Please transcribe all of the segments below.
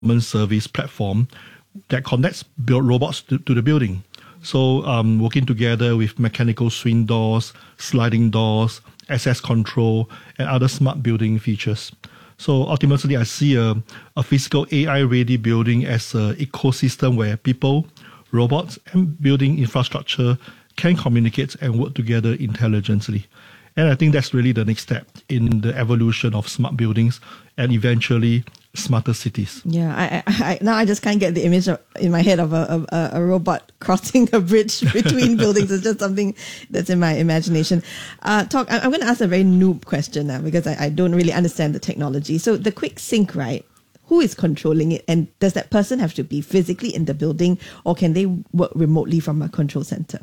service platform that connects robots to the building. So working together with mechanical swing doors, sliding doors, access control, and other smart building features. So ultimately, I see a physical AI-ready building as an ecosystem where people, robots, and building infrastructure can communicate and work together intelligently. And I think that's really the next step in the evolution of smart buildings and eventually smarter cities. Yeah, I now I just can't get the image in my head of a robot crossing a bridge between buildings. It's just something that's in my imagination. I'm going to ask a very noob question now because I don't really understand the technology. So the Quick Sync, right? Who is controlling it? And does that person have to be physically in the building or can they work remotely from a control center?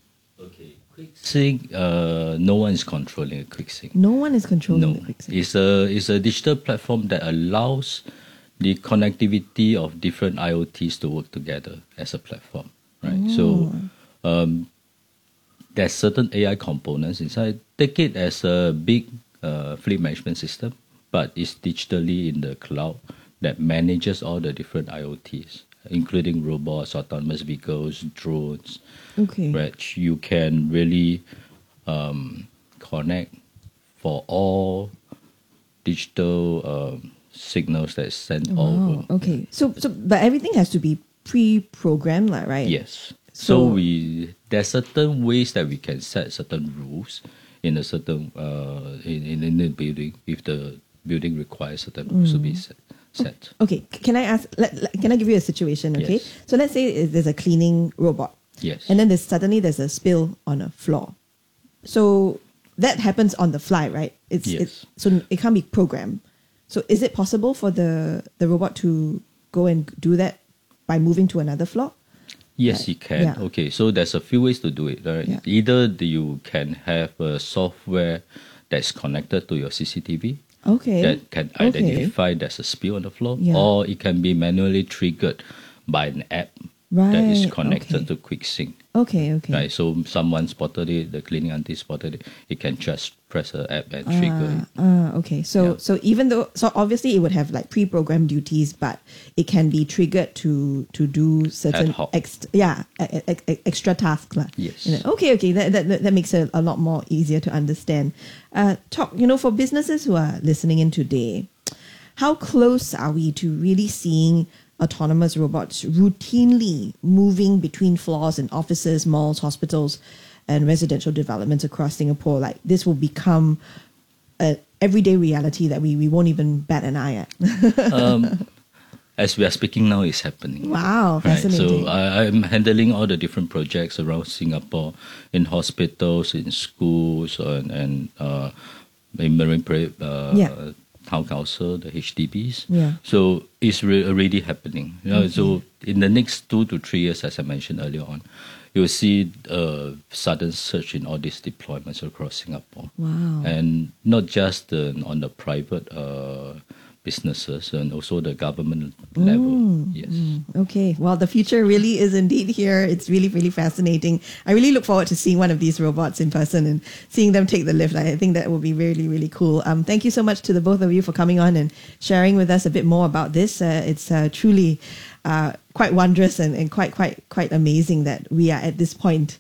QuickSync, no one is controlling QuickSync. No one is controlling the QuickSync. It's a digital platform that allows the connectivity of different IoTs to work together as a platform, right? So there's certain AI components inside. Take it as a big fleet management system, but it's digitally in the cloud that manages all the different IoTs, including robots, autonomous vehicles, drones, which you can really connect for all digital signals that's sent over. Okay. So, but everything has to be pre-programmed, right? Yes. So there's certain ways that we can set certain rules in a certain in the building if the building requires certain rules to be set. Okay, can I ask? Can I give you a situation? Okay, Yes. So let's say there's a cleaning robot. Yes. And then suddenly there's a spill on a floor. So that happens on the fly, right? So it can't be programmed. So is it possible for the robot to go and do that by moving to another floor? Yes, it can. Yeah. Okay, so there's a few ways to do it. Right? Yeah. Either you can have a software that's connected to your CCTV. Okay. That can identify there's a spill on the floor, or it can be manually triggered by an app that is connected to QuickSync. Okay. Right, so someone spotted it, the cleaning auntie spotted it, it can just press the app and trigger it. Okay. So even though obviously it would have like pre-programmed duties, but it can be triggered to do certain extra tasks. Yes. Okay. That makes it a lot more easier to understand. For businesses who are listening in today, how close are we to really seeing autonomous robots routinely moving between floors in offices, malls, hospitals, and residential developments across Singapore? Like this will become an everyday reality that we won't even bat an eye at. As we are speaking now, it's happening. Wow, fascinating. So I'm handling all the different projects around Singapore, in hospitals, in schools, and in Marine Parade Town Council, the HDBs. Yeah. So it's already happening. So in the next 2 to 3 years, as I mentioned earlier on, you'll see a sudden surge in all these deployments across Singapore. Wow. And not just on the private businesses and also the government level. Yes. Okay. Well, the future really is indeed here. It's really, really fascinating. I really look forward to seeing one of these robots in person and seeing them take the lift. I think that will be really, really cool. Thank you so much to the both of you for coming on and sharing with us a bit more about this. It's truly quite wondrous and quite amazing that we are at this point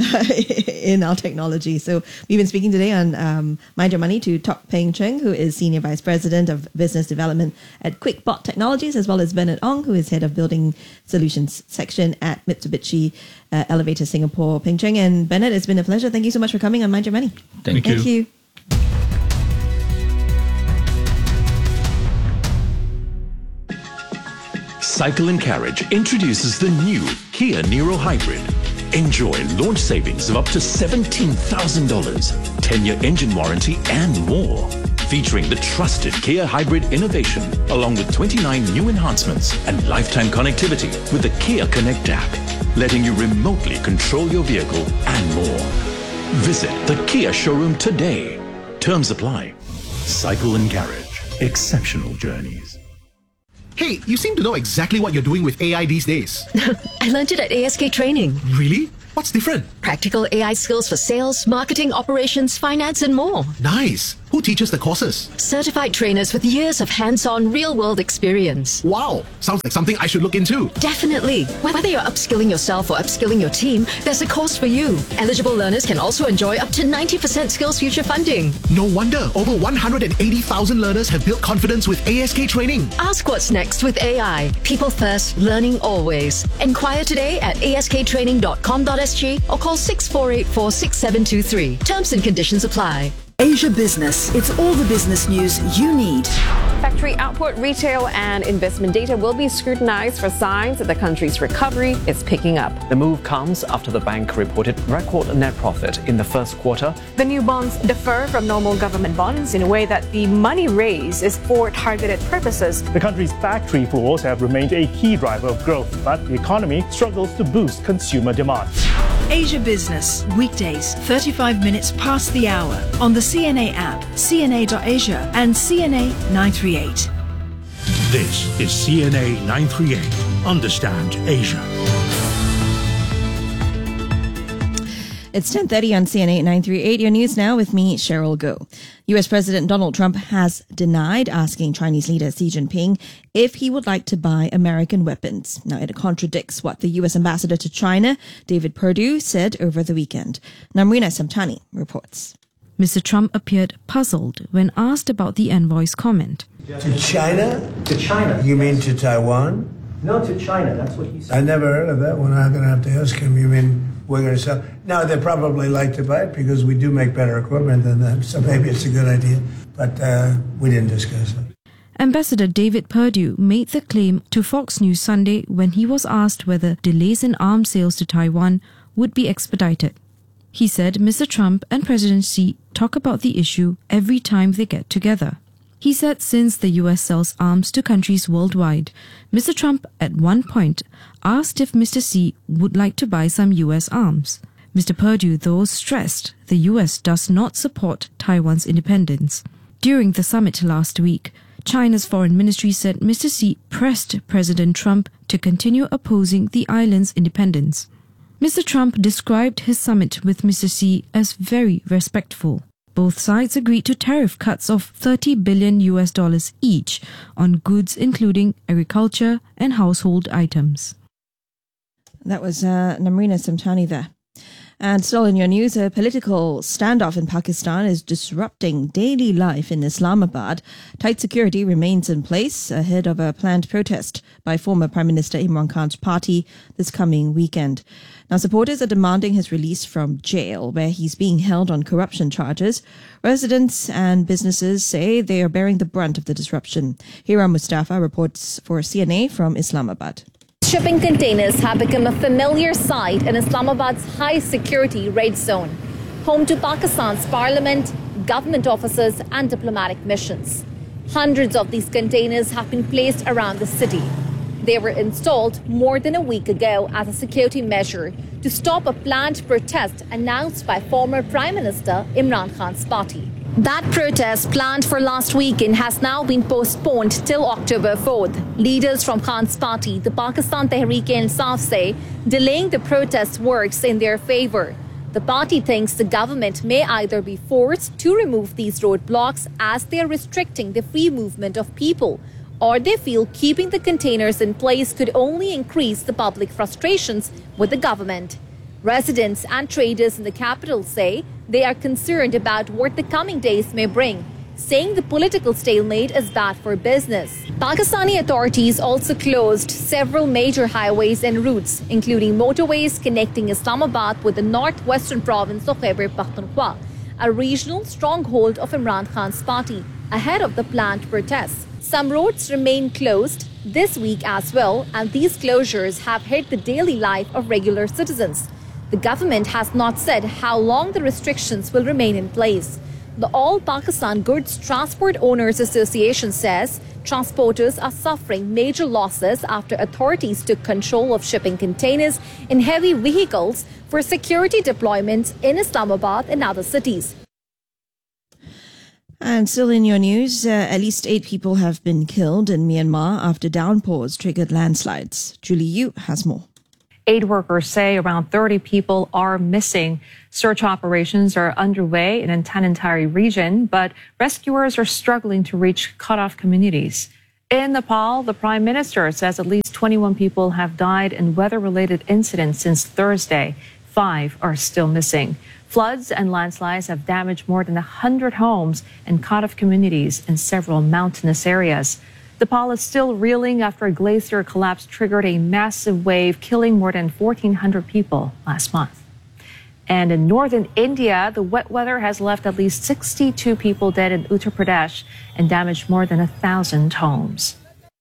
in our technology. So we've been speaking today on Mind Your Money to Tok Peng Cheng, who is Senior Vice President of Business Development at QuickBot Technologies, as well as Bernard Ong, who is Head of Building Solutions Section at Mitsubishi Elevator Singapore. Peng Cheng and Bernard, it's been a pleasure. Thank you so much for coming on Mind Your Money. Thank you. Thank you. Cycle and Carriage introduces the new Kia Niro Hybrid. Enjoy launch savings of up to $17,000, 10-year engine warranty and more. Featuring the trusted Kia Hybrid innovation, along with 29 new enhancements and lifetime connectivity with the Kia Connect app, letting you remotely control your vehicle and more. Visit the Kia showroom today. Terms apply. Cycle and Carriage. Exceptional journeys. Hey, you seem to know exactly what you're doing with AI these days. I learned it at ASK Training. Really? What's different? Practical AI skills for sales, marketing, operations, finance, and more. Nice. Who teaches the courses? Certified trainers with years of hands-on real-world experience. Wow, sounds like something I should look into. Definitely. Whether you're upskilling yourself or upskilling your team, there's a course for you. Eligible learners can also enjoy up to 90% SkillsFuture funding. No wonder over 180,000 learners have built confidence with ASK training. Ask what's next with AI. People first, learning always. Inquire today at asktraining.com.sg or call 64846723. Terms and conditions apply. Asia Business. It's all the business news you need. Factory output, retail and investment data will be scrutinized for signs that the country's recovery is picking up. The move comes after the bank reported record net profit in the first quarter. The new bonds differ from normal government bonds in a way that the money raised is for targeted purposes. The country's factory floors have remained a key driver of growth, but the economy struggles to boost consumer demand. Asia Business. Weekdays, 35 minutes past the hour on the CNA app, CNA.Asia and CNA 938. This is CNA 938. Understand Asia. It's 10:30 on CNA 938. Your news now with me, Cheryl Goh. U.S. President Donald Trump has denied asking Chinese leader Xi Jinping if he would like to buy American weapons. Now, it contradicts what the U.S. ambassador to China, David Perdue, said over the weekend. Namrina Samtani reports. Mr. Trump appeared puzzled when asked about the envoy's comment. To China? To China. You mean to Taiwan? No, to China. That's what he said. I never heard of that one. I'm going to have to ask him. You mean we're going to sell? No, they probably like to buy it because we do make better equipment than them. So maybe it's a good idea. But we didn't discuss it. Ambassador David Perdue made the claim to Fox News Sunday when he was asked whether delays in arms sales to Taiwan would be expedited. He said Mr. Trump and President Xi talk about the issue every time they get together. He said since the US sells arms to countries worldwide, Mr. Trump at one point asked if Mr. Xi would like to buy some US arms. Mr. Perdue, though, stressed the US does not support Taiwan's independence. During the summit last week, China's foreign ministry said Mr. Xi pressed President Trump to continue opposing the island's independence. Mr. Trump described his summit with Mr. Xi as very respectful. Both sides agreed to tariff cuts of $30 billion each on goods including agriculture and household items. That was Namrina Samtani there. And still in your news, a political standoff in Pakistan is disrupting daily life in Islamabad. Tight security remains in place ahead of a planned protest by former Prime Minister Imran Khan's party this coming weekend. Now, supporters are demanding his release from jail, where he's being held on corruption charges. Residents and businesses say they are bearing the brunt of the disruption. Hira Mustafa reports for CNA from Islamabad. Shipping containers have become a familiar sight in Islamabad's high-security red zone, home to Pakistan's parliament, government offices and diplomatic missions. Hundreds of these containers have been placed around the city. They were installed more than a week ago as a security measure to stop a planned protest announced by former Prime Minister Imran Khan's party. That protest, planned for last weekend, has now been postponed till October 4th. Leaders from Khan's party, the Pakistan Tehreek-e-Insaf, say delaying the protest works in their favor. The party thinks the government may either be forced to remove these roadblocks as they are restricting the free movement of people, or they feel keeping the containers in place could only increase the public frustrations with the government. Residents and traders in the capital say they are concerned about what the coming days may bring, saying the political stalemate is bad for business. Pakistani authorities also closed several major highways and routes, including motorways connecting Islamabad with the northwestern province of Khyber Pakhtunkhwa, a regional stronghold of Imran Khan's party, ahead of the planned protests. Some roads remain closed this week as well, and these closures have hit the daily life of regular citizens. The government has not said how long the restrictions will remain in place. The All Pakistan Goods Transport Owners Association says transporters are suffering major losses after authorities took control of shipping containers in heavy vehicles for security deployments in Islamabad and other cities. And still in your news, at least 8 people have been killed in Myanmar after downpours triggered landslides. Julie Yu has more. Aid workers say around 30 people are missing. Search operations are underway in the Tanintari region, but rescuers are struggling to reach cut-off communities. In Nepal, the Prime Minister says at least 21 people have died in weather-related incidents since Thursday. 5 are still missing. Floods and landslides have damaged more than 100 homes and cut-off communities in several mountainous areas. Nepal is still reeling after a glacier collapse triggered a massive wave, killing more than 1,400 people last month. And in northern India, the wet weather has left at least 62 people dead in Uttar Pradesh and damaged more than 1,000 homes.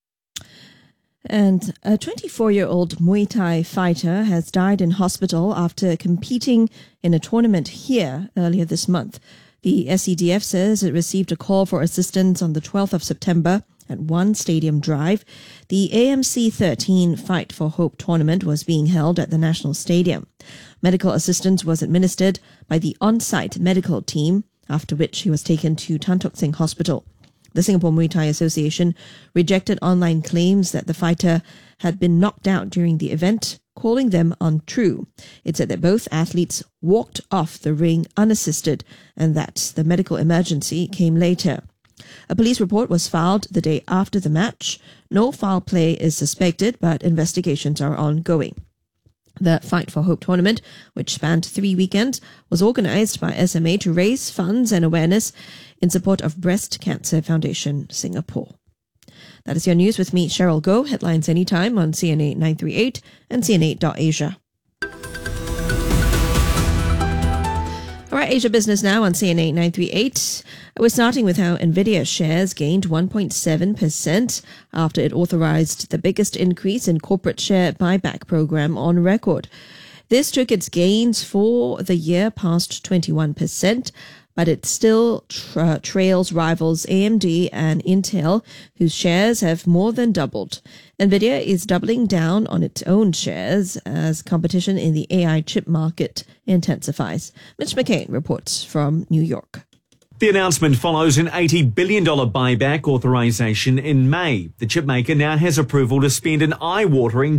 And a 24-year-old Muay Thai fighter has died in hospital after competing in a tournament here earlier this month. The SCDF says it received a call for assistance on the 12th of September at One Stadium Drive. The AMC 13 Fight for Hope tournament was being held at the National Stadium. Medical assistance was administered by the on-site medical team, after which he was taken to Tan Tock Seng Hospital. The Singapore Muay Thai Association rejected online claims that the fighter had been knocked out during the event, calling them untrue. It said that both athletes walked off the ring unassisted and that the medical emergency came later. A police report was filed the day after the match. No foul play is suspected, but investigations are ongoing. The Fight for Hope tournament, which spanned 3 weekends, was organized by SMA to raise funds and awareness in support of Breast Cancer Foundation Singapore. That is your news with me, Cheryl Goh. Headlines anytime on CNA 938 and CNA.Asia. All right, Asia Business now on CNA 938. We're starting with how NVIDIA shares gained 1.7% after it authorized the biggest increase in corporate share buyback program on record. This took its gains for the year past 21%, but it still trails rivals AMD and Intel, whose shares have more than doubled. NVIDIA is doubling down on its own shares as competition in the AI chip market intensifies. Mitch McCain reports from New York. The announcement follows an $80 billion buyback authorization in May. The chipmaker now has approval to spend an eye-watering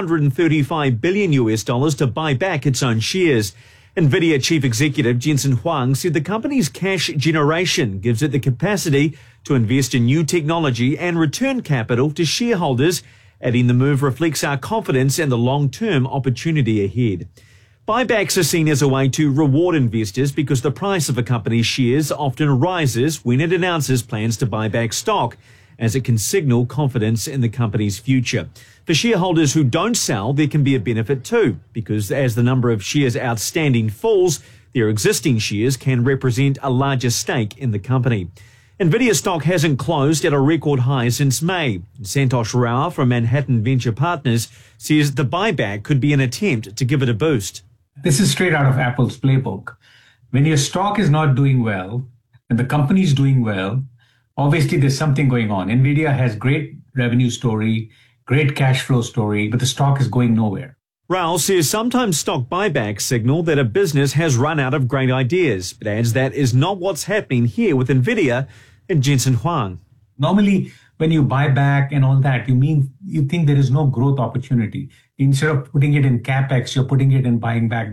$235 billion to buy back its own shares. NVIDIA Chief Executive Jensen Huang said the company's cash generation gives it the capacity to invest in new technology and return capital to shareholders, adding the move reflects our confidence in the long-term opportunity ahead. Buybacks are seen as a way to reward investors because the price of a company's shares often rises when it announces plans to buy back stock, as it can signal confidence in the company's future. For shareholders who don't sell, there can be a benefit too, because as the number of shares outstanding falls, their existing shares can represent a larger stake in the company. NVIDIA stock hasn't closed at a record high since May. Santosh Rao from Manhattan Venture Partners says the buyback could be an attempt to give it a boost. This is straight out of Apple's playbook. When your stock is not doing well and the company is doing well, obviously there's something going on. NVIDIA has great revenue story, great cash flow story, but the stock is going nowhere. Rao says sometimes stock buybacks signal that a business has run out of great ideas, but adds that is not what's happening here with NVIDIA and Jensen Huang. Normally, when you buy back and all that, you think there is no growth opportunity. Instead of putting it in CapEx, you're putting it in buying back.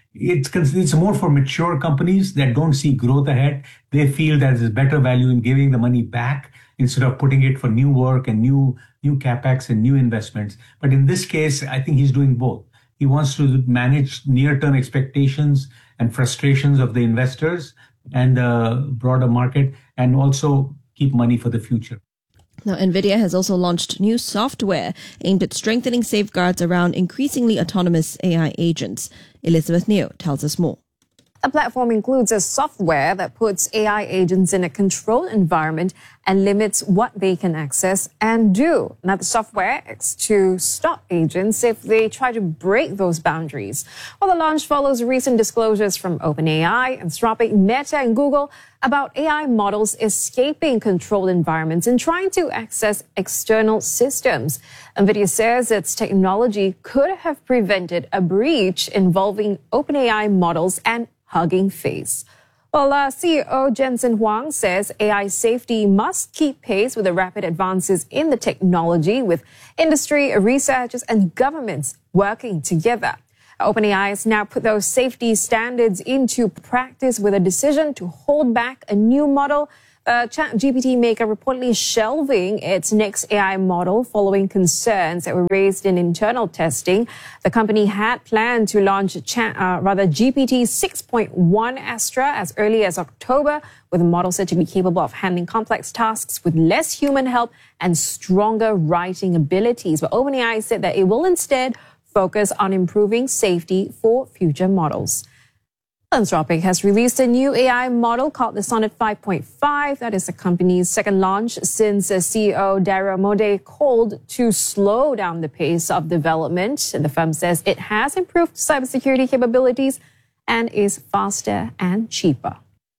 It's more for mature companies that don't see growth ahead. They feel that there's better value in giving the money back instead of putting it for new work and new CapEx and new investments. But in this case, I think he's doing both. He wants to manage near-term expectations and frustrations of the investors and the broader market, and also keep money for the future. Now, NVIDIA has also launched new software aimed at strengthening safeguards around increasingly autonomous AI agents. Elizabeth Neo tells us more. The platform includes a software that puts AI agents in a controlled environment and limits what they can access and do. Now, the software is to stop agents if they try to break those boundaries. Well, the launch follows recent disclosures from OpenAI, Anthropic, Meta, and Google about AI models escaping controlled environments and trying to access external systems. NVIDIA says its technology could have prevented a breach involving OpenAI models and Hugging Face. Well, CEO Jensen Huang says AI safety must keep pace with the rapid advances in the technology, with industry, researchers, and governments working together. OpenAI has now put those safety standards into practice with a decision to hold back a new model. ChatGPT maker reportedly shelving its next AI model following concerns that were raised in internal testing. The company had planned to launch GPT 6.1 Astra as early as October, with the model said to be capable of handling complex tasks with less human help and stronger writing abilities. But OpenAI said that it will instead focus on improving safety for future models. Anthropic has released a new AI model called the Sonnet 5.5. That is the company's second launch since CEO Dario Amodei called to slow down the pace of development. And the firm says it has improved cybersecurity capabilities and is faster and cheaper.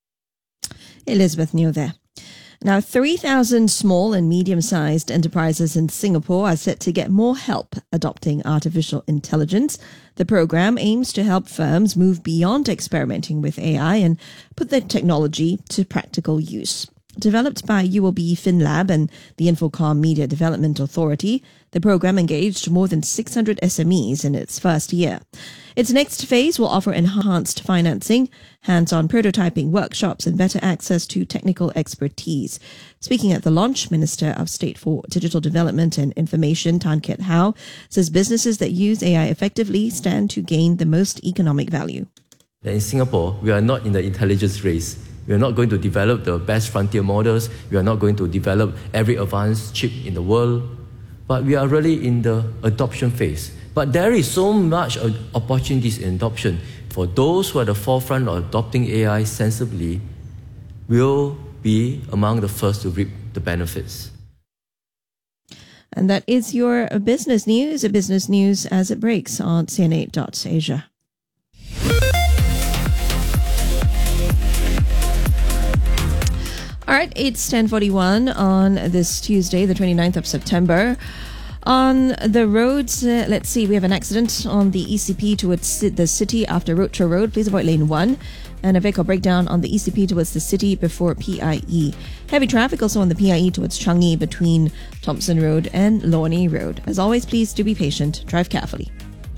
Elizabeth New there. Now, 3,000 small and medium-sized enterprises in Singapore are set to get more help adopting artificial intelligence. The program aims to help firms move beyond experimenting with AI and put the technology to practical use. Developed by UOB FinLab and the Infocom Media Development Authority, the program engaged more than 600 SMEs in its first year. Its next phase will offer enhanced financing, hands-on prototyping workshops, and better access to technical expertise. Speaking at the launch, Minister of State for Digital Development and Information, Tan Kiat Hau, says businesses that use AI effectively stand to gain the most economic value. In Singapore, we are not in the intelligence race. We are not going to develop the best frontier models. We are not going to develop every advanced chip in the world. But we are really in the adoption phase. But there is so much opportunities in adoption. For those who are at the forefront of adopting AI sensibly, will be among the first to reap the benefits. And that is your business news as it breaks on CNA.Asia. All right, it's 10:41 on this Tuesday, the 29th of September. On the roads, let's see, we have an accident on the ECP towards the city after Roadshow Road. Please avoid lane 1. And a vehicle breakdown on the ECP towards the city before PIE. Heavy traffic also on the PIE towards Changi between Thompson Road and Lornie Road. As always, please do be patient. Drive carefully.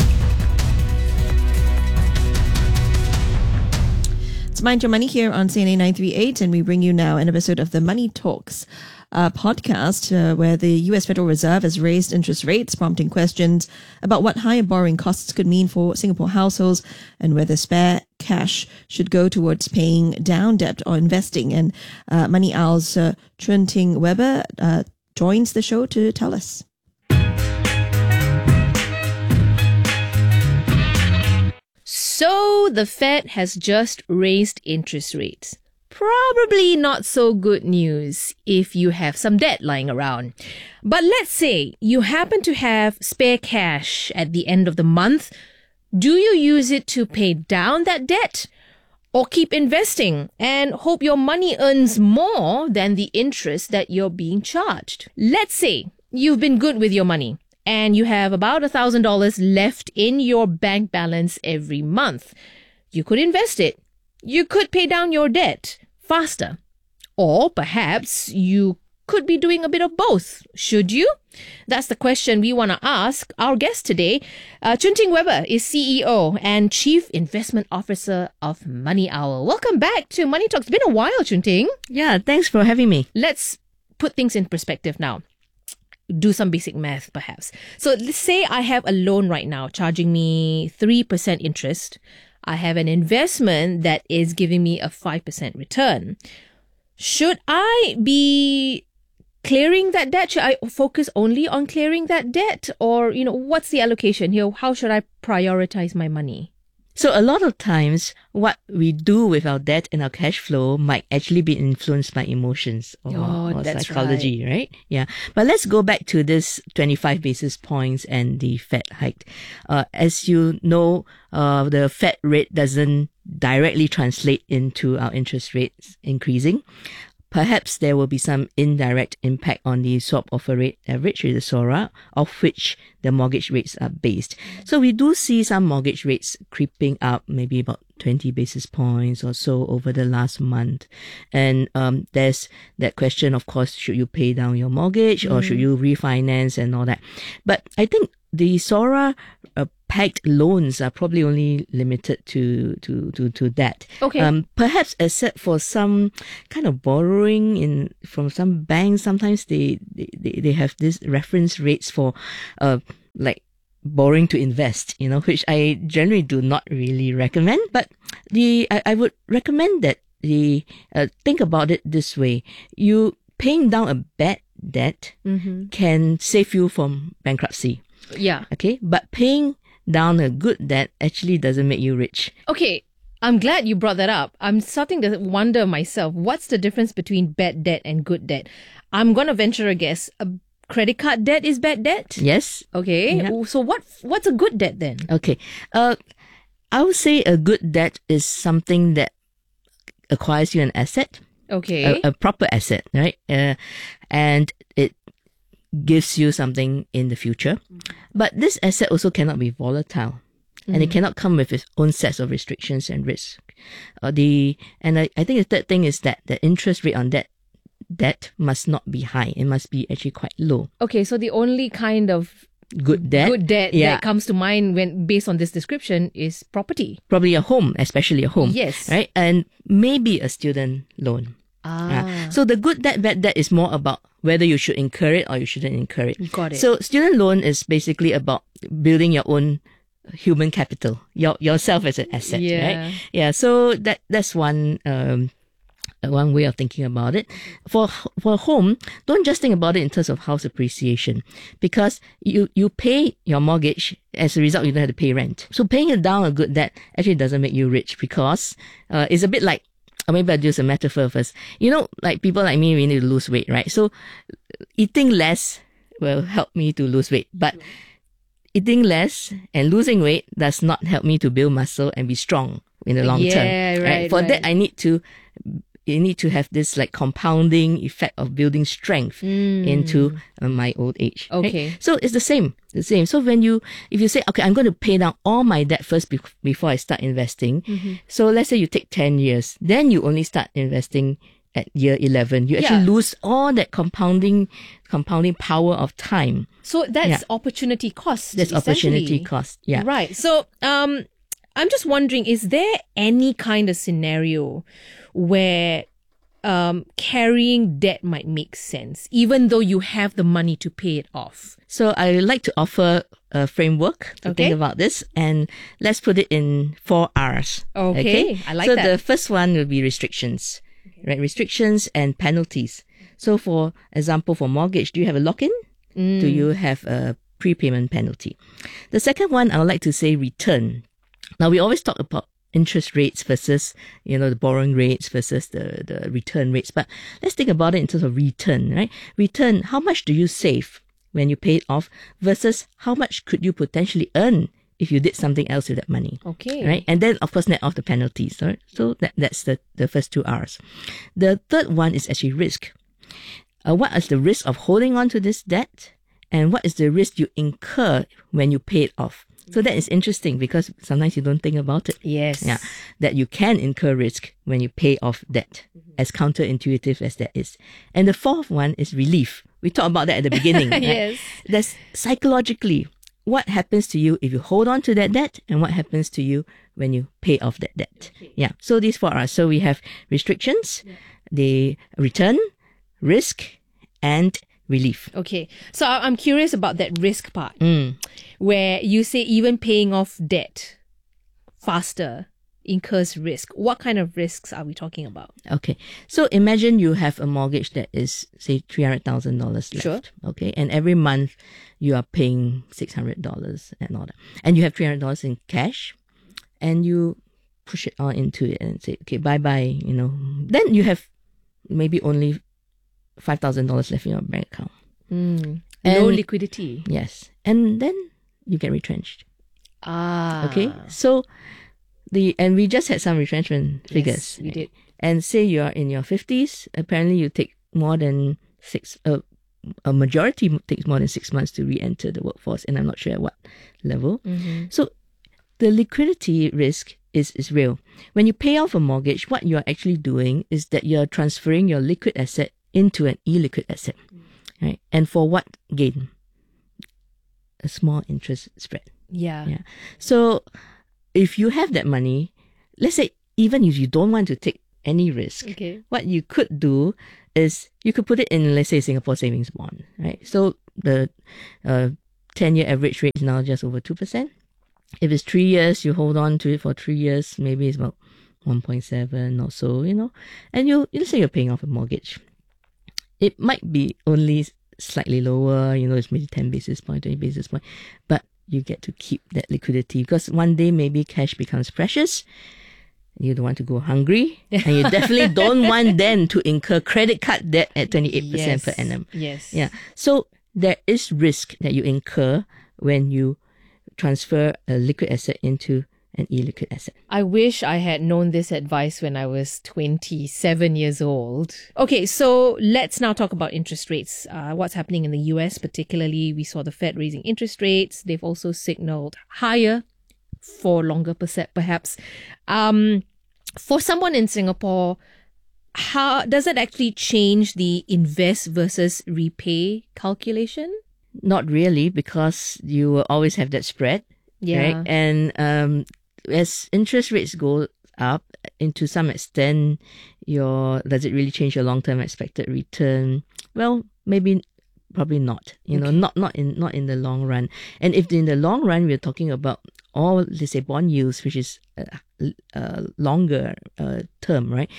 It's Mind Your Money here on CNA 938, and we bring you now an episode of the Money Talks podcast where the US Federal Reserve has raised interest rates, prompting questions about what higher borrowing costs could mean for Singapore households and whether spare cash should go towards paying down debt or investing. And Money Owl's Chun Ting Weber joins the show to tell us. So the Fed has just raised interest rates. Probably not so good news if you have some debt lying around. But let's say you happen to have spare cash at the end of the month. Do you use it to pay down that debt? Or keep investing and hope your money earns more than the interest that you're being charged? Let's say you've been good with your money and you have about $1,000 left in your bank balance every month. You could invest it. You could pay down your debt faster. Or perhaps you could be doing a bit of both. Should you? That's the question we want to ask our guest today. Chun Ting Weber is CEO and Chief Investment Officer of Money Owl. Welcome back to Money Talks. It's been a while, Chun Ting. Yeah, thanks for having me. Let's put things in perspective now. Do some basic math, perhaps. So let's say I have a loan right now charging me 3% interest. I have an investment that is giving me a 5% return. Should I be clearing that debt? Should I focus only on clearing that debt? Or, what's the allocation here? How should I prioritize my money? So a lot of times, what we do with our debt and our cash flow might actually be influenced by emotions or that's psychology, right? Yeah. But let's go back to this 25 basis points and the Fed hike. As you know, the Fed rate doesn't directly translate into our interest rates increasing. perhaps there will be some indirect impact on the swap offer rate average with the SORA, of which the mortgage rates are based. So we do see some mortgage rates creeping up, maybe about 20 basis points or so over the last month. And there's that question, of course, should you pay down your mortgage or should you refinance and all that? But I think the SORA pegged loans are probably only limited to that. Okay. Perhaps except for some kind of borrowing from some banks, sometimes they have this reference rates for like borrowing to invest, which I generally do not really recommend. But I would recommend that think about it this way: you paying down a bad debt can save you from bankruptcy. Yeah. Okay, but paying down a good debt actually doesn't make you rich. Okay, I'm glad you brought that up. I'm starting to wonder myself, what's the difference between bad debt and good debt? I'm going to venture a guess. A credit card debt is bad debt? Yes. Okay, Yeah. so what's a good debt then? Okay, I would say a good debt is something that acquires you an asset. Okay. A proper asset, right? And it gives you something in the future. But this asset also cannot be volatile. And it cannot come with its own sets of restrictions and risks. I think the third thing is that the interest rate on that debt must not be high. It must be actually quite low. Okay, so the only kind of good debt that comes to mind when based on this description is property. Probably a home, especially a home. Yes. Right? And maybe a student loan. So the good debt, bad debt is more about whether you should incur it or you shouldn't incur it. Got it. So student loan is basically about building your own human capital, yourself as an asset, right? Yeah. So that's one way of thinking about it. For a home, don't just think about it in terms of house appreciation, because you pay your mortgage, as a result you don't have to pay rent. So paying it down a good debt actually doesn't make you rich, because it's a bit like, or maybe I'll use a metaphor first. Like people like me, we need to lose weight, right? So eating less will help me to lose weight. But eating less and losing weight does not help me to build muscle and be strong in the long term. Right. For that, you need to have this like compounding effect of building strength into my old age. Okay. Right? So it's the same. So if you say, okay, I'm going to pay down all my debt first before I start investing. So let's say you take 10 years, then you only start investing at year 11. You actually lose all that compounding power of time. So that's opportunity cost. That's opportunity cost. Yeah. Right. So I'm just wondering, is there any kind of scenario where carrying debt might make sense, even though you have the money to pay it off? So I would like to offer a framework to think about this, and let's put it in 4 R's. Okay. I like that. that. So the first one will be restrictions, right? Restrictions and penalties. So for example, for mortgage, do you have a lock-in? Do you have a prepayment penalty? The second one, I would like to say return. Now, we always talk about interest rates versus, the borrowing rates versus the return rates. But let's think about it in terms of return, right? Return, how much do you save when you pay it off versus how much could you potentially earn if you did something else with that money? Okay. Right? And then, of course, net off the penalties. Right? So that's the first 2 R's. The third one is actually risk. What is the risk of holding on to this debt? And what is the risk you incur when you pay it off? So that is interesting, because sometimes you don't think about it. Yes. Yeah. That you can incur risk when you pay off debt, as counterintuitive as that is. And the fourth one is relief. We talked about that at the beginning. Yes. That's psychologically what happens to you if you hold on to that debt, and what happens to you when you pay off that debt. Okay. Yeah. So these 4 R's. So we have restrictions, the return, risk, and relief. Okay. So I'm curious about that risk part, where you say even paying off debt faster incurs risk. What kind of risks are we talking about? Okay. So imagine you have a mortgage that is, say, $300,000 left. Sure. Okay. And every month you are paying $600 and all that. And you have $300 in cash, and you push it all into it and say, okay, bye-bye, Then you have maybe only $5,000 left in your bank account. No liquidity. Yes. And then you get retrenched. Ah. Okay. So and we just had some retrenchment figures. Yes, we did. and say you are in your 50s, apparently you take more than a majority takes more than 6 months to re-enter the workforce, and I'm not sure at what level. Mm-hmm. So the liquidity risk is real. When you pay off a mortgage, what you're actually doing is that you're transferring your liquid asset into an illiquid asset, right? And for what gain? A small interest spread. Yeah. So if you have that money, let's say even if you don't want to take any risk, what you could do is you could put it in, let's say, Singapore savings bond, right? So the 10-year average rate is now just over 2%. If it's 3 years, you hold on to it for 3 years, maybe it's about 1.7 or so, and let's say you're paying off a mortgage. It might be only slightly lower, it's maybe 10 basis point, 20 basis point, but you get to keep that liquidity because one day maybe cash becomes precious. You don't want to go hungry, and you definitely don't want then to incur credit card debt at 28% per annum. Yes. Yeah. So there is risk that you incur when you transfer a liquid asset into an illiquid asset. I wish I had known this advice when I was 27 years old. Okay, so let's now talk about interest rates. What's happening in the US particularly? We saw the Fed raising interest rates. They've also signaled higher for longer, perhaps. For someone in Singapore, how does it actually change the invest versus repay calculation? Not really, because you will always have that spread, right? And as interest rates go up, and to some extent, does it really change your long-term expected return? Well, probably not. Not in the long run. And if in the long run we're talking about all, let's say, bond yields, which is longer term, right?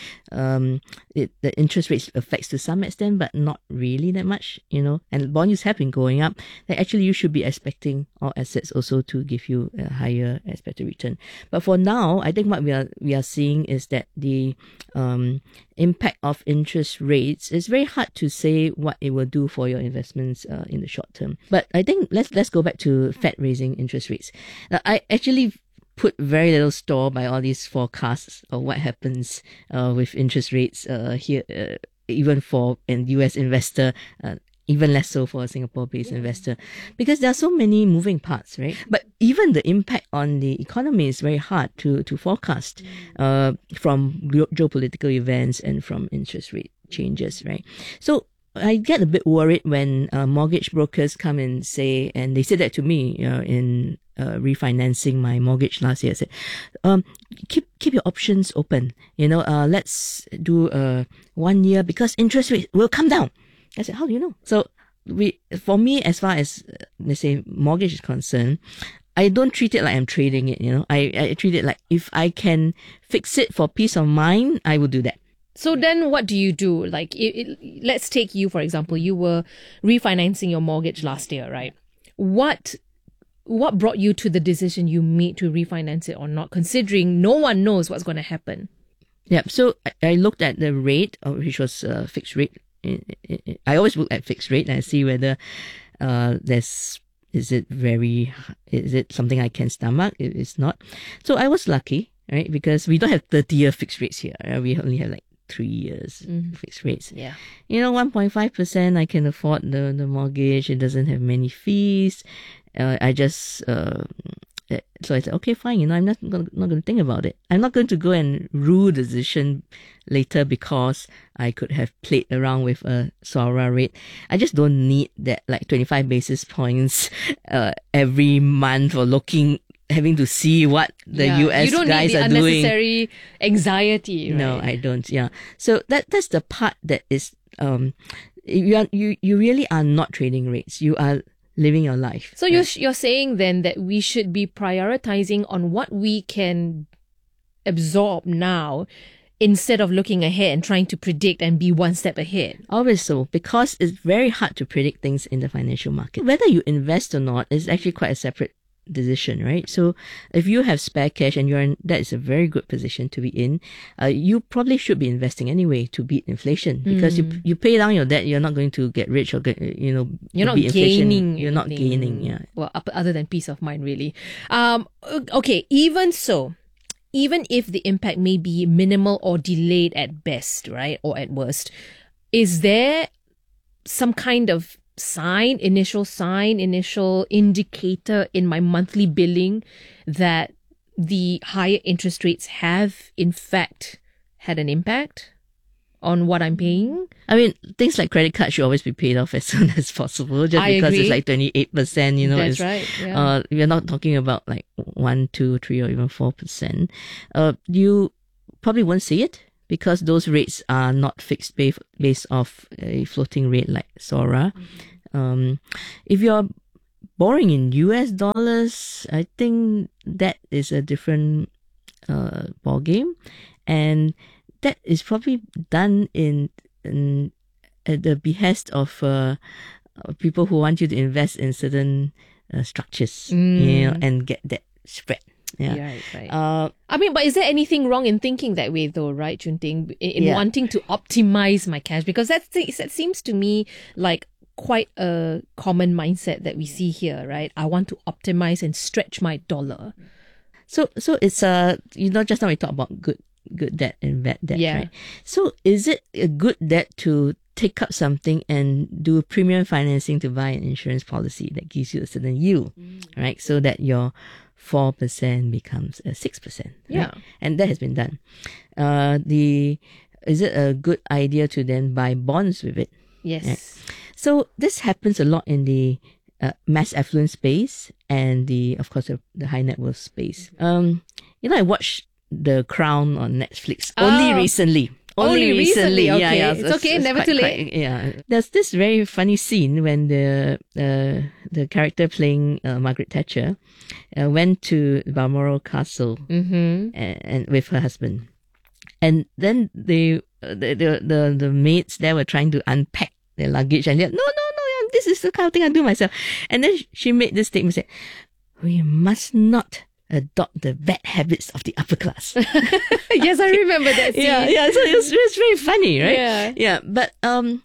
The interest rates affects to some extent, but not really that much, and bond yields have been going up. Then actually you should be expecting all assets also to give you a higher expected return. But for now, I think what we are seeing is that the impact of interest rates is very hard to say what it will do for your investments in the short term. But I think let's go back to Fed raising interest rates. I actually put very little store by all these forecasts of what happens with interest rates here, even for an US investor, even less so for a Singapore-based investor, because there are so many moving parts, right? But even the impact on the economy is very hard to forecast from geopolitical events and from interest rate changes, right? So I get a bit worried when mortgage brokers come and say, and they said that to me in refinancing my mortgage last year. I said, keep your options open. Let's do 1 year because interest rates will come down. I said, how do you know? So for me, as far as let's say mortgage is concerned, I don't treat it like I'm trading it. I treat it like if I can fix it for peace of mind, I will do that. So then what do you do? Like, let's take you, for example, you were refinancing your mortgage last year, right? What brought you to the decision you made to refinance it or not, considering no one knows what's going to happen? Yeah, so I looked at the rate, which was fixed rate. I always look at fixed rate and I see whether is it something I can stomach? If it's not. So I was lucky, right? Because we don't have 30-year fixed rates here. Right? We only have 3 years fixed rates. Yeah. 1.5%, I can afford the mortgage. It doesn't have many fees. I just so I said, okay, fine. I'm not going to think about it. I'm not going to go and rule the decision later because I could have played around with a SORA rate. I just don't need that 25 basis points every month or having to see what the US guys are doing. You don't need the unnecessary anxiety, right? No, I don't. Yeah. So that's the part that is you really are not trading rates. You are living your life. So you're saying then that we should be prioritizing on what we can absorb now instead of looking ahead and trying to predict and be one step ahead. Always so, because it's very hard to predict things in the financial market. Whether you invest or not is actually quite a separate decision, right? So if you have spare cash and that is a very good position to be in, you probably should be investing anyway to beat inflation, because you pay down your debt, you're not going to get rich or you're not gaining. You're not gaining, yeah. Well, other than peace of mind, really. Okay, even so, even if the impact may be minimal or delayed at best, right? Or at worst, is there some kind of initial indicator in my monthly billing that the higher interest rates have in fact had an impact on what I'm paying? I mean, things like credit cards should always be paid off as soon as possible, just because it's like 28%, you know. That's right. Yeah. We're not talking about like 1, 2, 3, or even 4%. You probably won't see it because those rates are not fixed based off a floating rate like SORA. If you're borrowing in US dollars, I think that is a different ball game, and that is probably done at the behest of people who want you to invest in certain structures, you know, and get that spread. Yeah, right. I mean, but is there anything wrong in thinking that way, though, right, Chun Ting, in wanting to optimize my cash? Because that seems to me like quite a common mindset that we see here, right? I want to optimize and stretch my dollar. So it's just now we talk about good debt and bad debt, right? So is it a good debt to take up something and do premium financing to buy an insurance policy that gives you a certain yield, right? So that your 4% becomes a 6%. Right? Yeah. And that has been done. Is it a good idea to then buy bonds with it? Yes. Right? So this happens a lot in the mass affluent space and of course, the high net worth space. I watched The Crown on Netflix only recently. Only recently. Okay. Yeah. It's okay. Never too late. There's this very funny scene when the character playing Margaret Thatcher went to Balmoral Castle and with her husband, and then the maids there were trying to unpack their luggage, and they're no, this is the kind of thing I do myself. And then she made this statement, said, "We must not adopt the bad habits of the upper class." Yes, I remember that scene. Yeah. So it's very funny, right? Yeah. But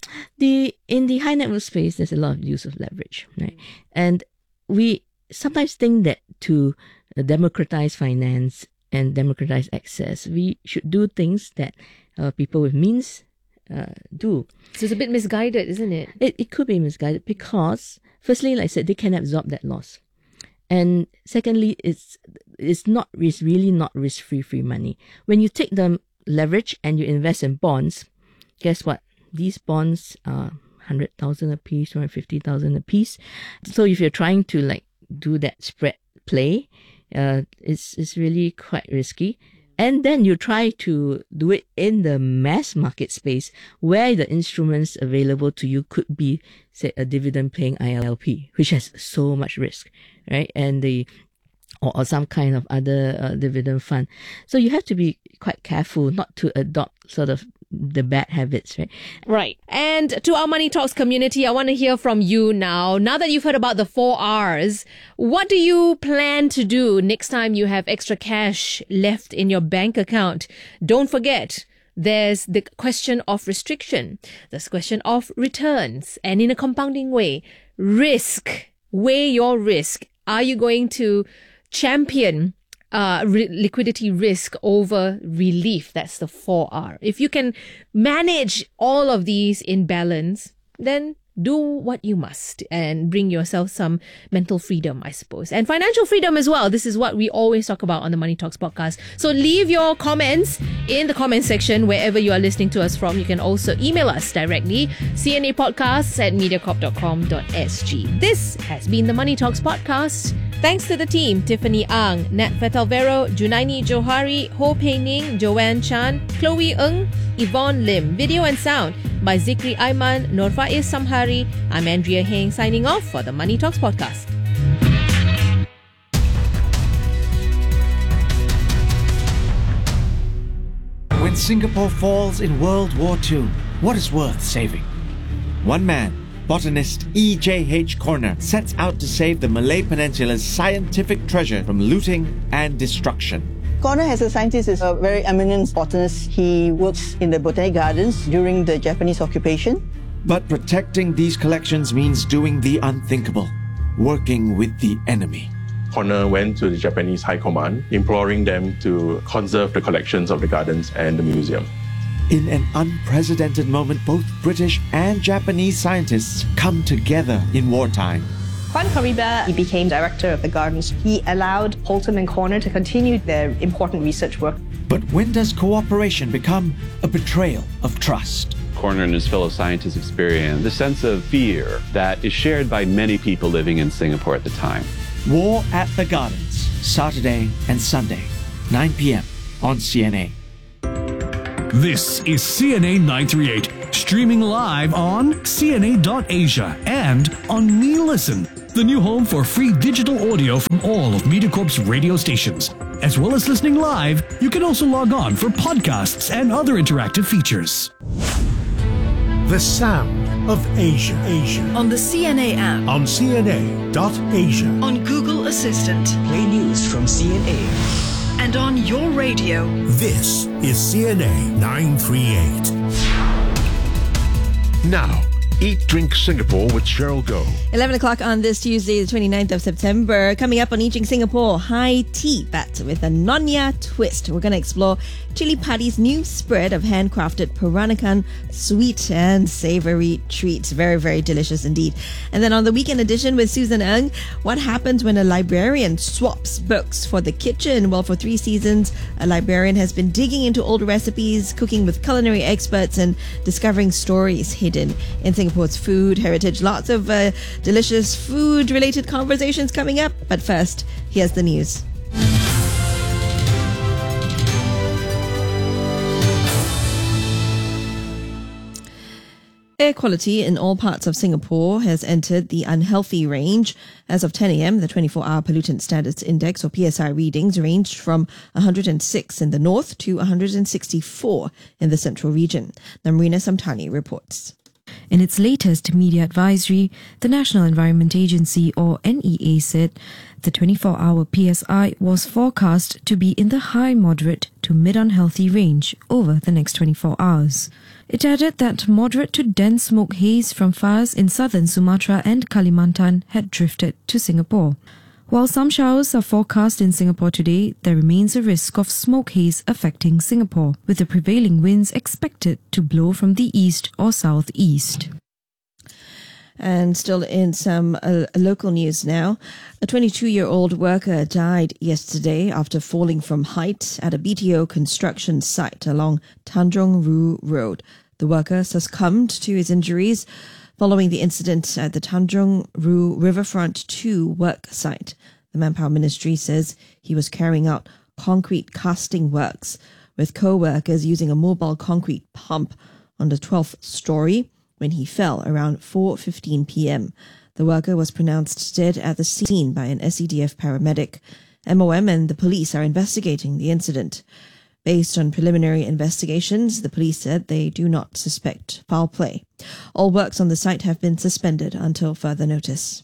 in the high net worth space, there's a lot of use of leverage, right? And we sometimes think that to democratize finance and democratize access, we should do things that people with means do. So it's a bit misguided, isn't it? It could be misguided because, firstly, like I said, they can absorb that loss. And secondly, it's really not risk-free free money. When you take the leverage and you invest in bonds, guess what? These bonds are 100,000 a piece, 250,000 a piece. So if you're trying to do that spread play, it's really quite risky. And then you try to do it in the mass market space where the instruments available to you could be, say, a dividend-paying ILP, which has so much risk, right? And or some kind of other dividend fund. So you have to be quite careful not to adopt sort of the bad habits, right? Right. And to our Money Talks community, I want to hear from you now. Now that you've heard about the 4 R's, what do you plan to do next time you have extra cash left in your bank account? Don't forget, there's the question of restriction. There's the question of returns. And in a compounding way, risk. Weigh your risk. Are you going to champion liquidity risk over relief? That's the 4R. If you can manage all of these in balance, then do what you must and bring yourself some mental freedom, I suppose, and financial freedom as well. This is what we always talk about on the Money Talks podcast. So leave your comments in the comment section wherever you are listening to us from. You can also email us directly, cnapodcasts@mediacorp.com.sg. This has been the Money Talks podcast. Thanks to the team, Tiffany Ang, Nat Fetalvero, Junaini Johari, Ho Pei Ning, Joanne Chan, Chloe Ng, Yvonne Lim. Video and sound by Zikri Aiman, Nur Faiz Samhari. I'm Andrea Heng signing off for the Money Talks podcast. When Singapore falls in World War II, what is worth saving? One man, botanist E.J.H. Corner, sets out to save the Malay Peninsula's scientific treasure from looting and destruction. Corner, as a scientist, is a very eminent botanist. He works in the botanic gardens during the Japanese occupation. But protecting these collections means doing the unthinkable, working with the enemy. Corner went to the Japanese High Command, imploring them to conserve the collections of the gardens and the museum. In an unprecedented moment, both British and Japanese scientists come together in wartime. Juan Cariba, he became director of the gardens. He allowed Holton and Corner to continue their important research work. But when does cooperation become a betrayal of trust? Corner and his fellow scientists experienced the sense of fear that is shared by many people living in Singapore at the time. War at the Gardens, Saturday and Sunday, 9 p.m. on CNA. This is CNA 938, streaming live on CNA.Asia and on MeListen, the new home for free digital audio from all of MediaCorp's radio stations. As well as listening live, you can also log on for podcasts and other interactive features. The sound of Asia. On the CNA app. On CNA.Asia. On Google Assistant. Play news from CNA. And on your radio. This is CNA 938. Now, Eat Drink Singapore with Cheryl Goh. 11 o'clock on this Tuesday, the 29th of September. Coming up on Eating Singapore, high tea, but with a Nonya twist. We're going to explore Chili Padi's new spread of handcrafted Peranakan sweet and savory treats. Very, very delicious indeed. And then on the weekend edition with Susan Ng, what happens when a librarian swaps books for the kitchen? Well, for 3 seasons, a librarian has been digging into old recipes, cooking with culinary experts, and discovering stories hidden in Singapore's food heritage. Lots of delicious food-related conversations coming up. But first, here's the news. Air quality in all parts of Singapore has entered the unhealthy range. As of 10 a.m., the 24-hour Pollutant Status Index, or PSI, readings ranged from 106 in the north to 164 in the central region. Namrina Samtani reports. In its latest media advisory, the National Environment Agency, or NEA, said the 24-hour PSI was forecast to be in the high moderate to mid-unhealthy range over the next 24 hours. It added that moderate to dense smoke haze from fires in southern Sumatra and Kalimantan had drifted to Singapore. While some showers are forecast in Singapore today, there remains a risk of smoke haze affecting Singapore, with the prevailing winds expected to blow from the east or southeast. And still in some local news now, a 22-year-old worker died yesterday after falling from height at a BTO construction site along Tanjong Rhu Road. The worker succumbed to his injuries following the incident at the Tanjong Rhu Riverfront 2 work site. The Manpower Ministry says he was carrying out concrete casting works with co-workers using a mobile concrete pump on the 12th story when he fell around 4:15 p.m. The worker was pronounced dead at the scene by an SEDF paramedic. MOM and the police are investigating the incident. Based on preliminary investigations, the police said they do not suspect foul play. All works on the site have been suspended until further notice.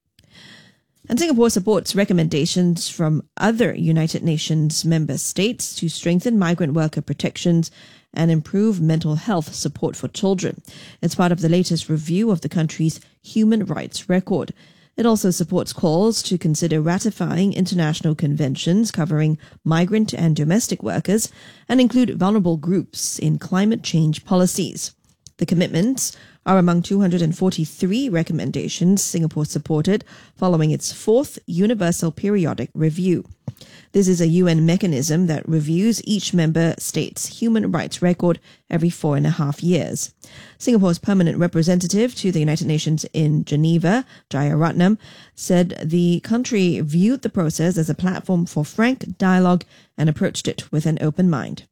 And Singapore supports recommendations from other United Nations member states to strengthen migrant worker protections and improve mental health support for children. It's part of the latest review of the country's human rights record. It also supports calls to consider ratifying international conventions covering migrant and domestic workers and include vulnerable groups in climate change policies. The commitments are among 243 recommendations Singapore supported following its 4th Universal Periodic Review. This is a UN mechanism that reviews each member state's human rights record every 4.5 years. Singapore's permanent representative to the United Nations in Geneva, Jayaratnam, said the country viewed the process as a platform for frank dialogue and approached it with an open mind.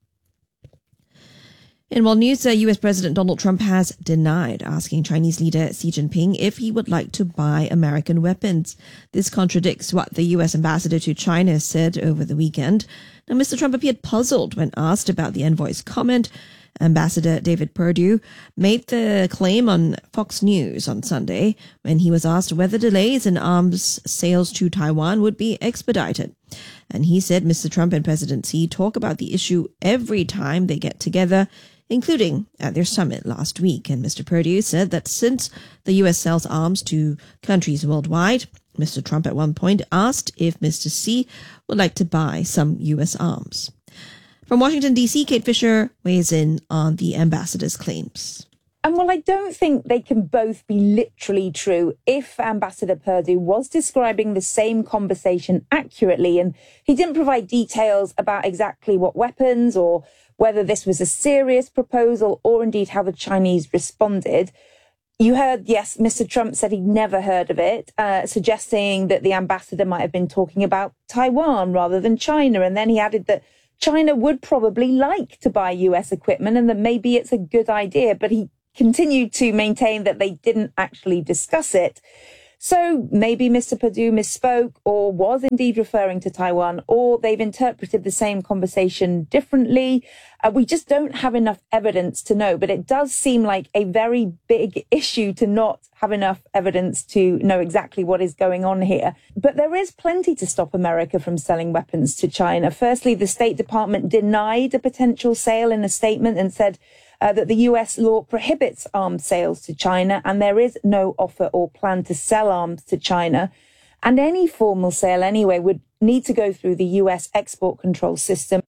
In world news, US President Donald Trump has denied asking Chinese leader Xi Jinping if he would like to buy American weapons. This contradicts what the US ambassador to China said over the weekend. Now, Mr. Trump appeared puzzled when asked about the envoy's comment. Ambassador David Perdue made the claim on Fox News on Sunday when he was asked whether delays in arms sales to Taiwan would be expedited. And he said Mr. Trump and President Xi talk about the issue every time they get together, including at their summit last week. And Mr. Perdue said that since the US sells arms to countries worldwide, Mr. Trump at one point asked if Mr. Xi would like to buy some U.S. arms. From Washington, D.C., Kate Fisher weighs in on the ambassador's claims. And while I don't think they can both be literally true, if Ambassador Perdue was describing the same conversation accurately, and he didn't provide details about exactly what weapons or whether this was a serious proposal or indeed how the Chinese responded. You heard, yes, Mr. Trump said he'd never heard of it, suggesting that the ambassador might have been talking about Taiwan rather than China. And then he added that China would probably like to buy US equipment and that maybe it's a good idea, but he continued to maintain that they didn't actually discuss it. So maybe Mr. Perdue misspoke or was indeed referring to Taiwan, or they've interpreted the same conversation differently. We just don't have enough evidence to know, but it does seem like a very big issue to not have enough evidence to know exactly what is going on here. But there is plenty to stop America from selling weapons to China. Firstly, the State Department denied a potential sale in a statement and said that the US law prohibits arms sales to China, and there is no offer or plan to sell arms to China. And any formal sale anyway would need to go through the US export control system.